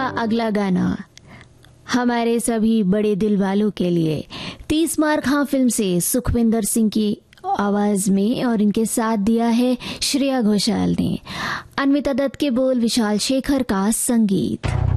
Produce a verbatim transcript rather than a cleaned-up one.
अगला गाना हमारे सभी बड़े दिल वालों के लिए तीस मार खां फिल्म से सुखविंदर सिंह की आवाज में, और इनके साथ दिया है श्रेया घोषाल ने। अन्विता दत्त के बोल, विशाल शेखर का संगीत।